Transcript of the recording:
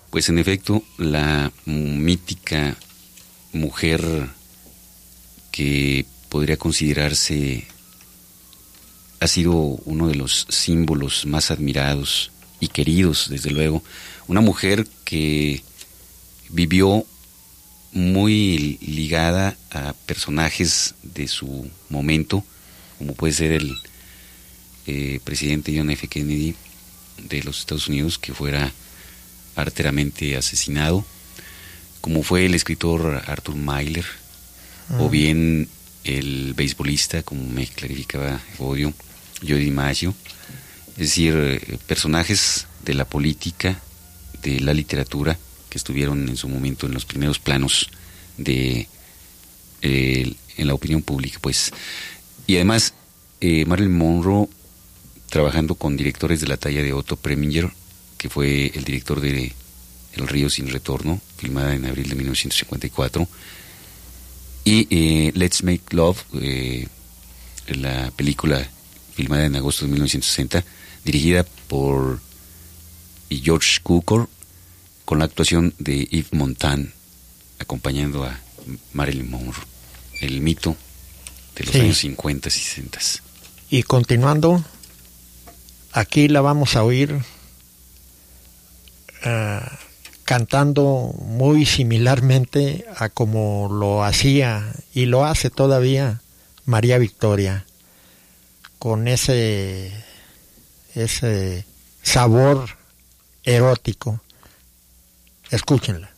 Pues en efecto, la mítica mujer que podría considerarse ha sido uno de los símbolos más admirados y queridos, desde luego. Una mujer que vivió muy ligada a personajes de su momento, como puede ser el presidente John F. Kennedy de los Estados Unidos, que fuera arteramente asesinado, como fue el escritor Arthur Miller, o bien el beisbolista, como me clarificaba Evodio, Joe DiMaggio. Es decir, personajes de la política, de la literatura, que estuvieron en su momento en los primeros planos de en la opinión pública, pues. Y además, Marilyn Monroe, trabajando con directores de la talla de Otto Preminger, que fue el director de El río sin retorno, filmada en abril de 1954, y Let's Make Love, la película filmada en agosto de 1960, dirigida por George Cukor, con la actuación de Yves Montand, acompañando a Marilyn Monroe, el mito de los años 50 y 60. Y continuando, aquí la vamos a oír cantando muy similarmente a como lo hacía y lo hace todavía María Victoria, con ese sabor erótico. Escúchenla.